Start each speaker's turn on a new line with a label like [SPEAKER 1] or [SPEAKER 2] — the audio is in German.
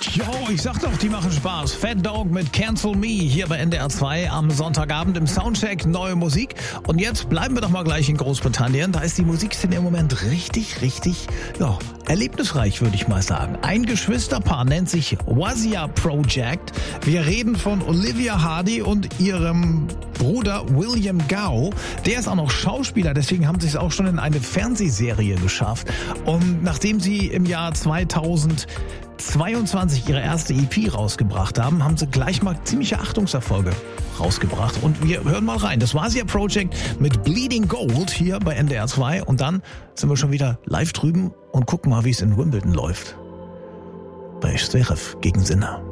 [SPEAKER 1] Jo, ich sag doch, die machen Spaß. Fat Dog mit Cancel Me hier bei NDR 2 am Sonntagabend im Soundcheck. Neue Musik. Und jetzt bleiben wir doch mal gleich in Großbritannien. Da ist die Musikszene im Moment richtig, erlebnisreich, würde ich mal sagen. Ein Geschwisterpaar nennt sich Wazia Project. Wir reden von Olivia Hardy und ihrem Bruder William Gow. Der ist auch noch Schauspieler, deswegen haben sie es auch schon in eine Fernsehserie geschafft. Und nachdem sie im Jahr 2022 ihre erste EP rausgebracht haben, haben sie gleich mal ziemliche Achtungserfolge rausgebracht. Und wir hören mal rein. Das war Wazia Project mit Bleeding Gold hier bei NDR 2. Und dann sind wir schon wieder live drüben und gucken mal, wie es in Wimbledon läuft. Bei Zverev gegen Sinner.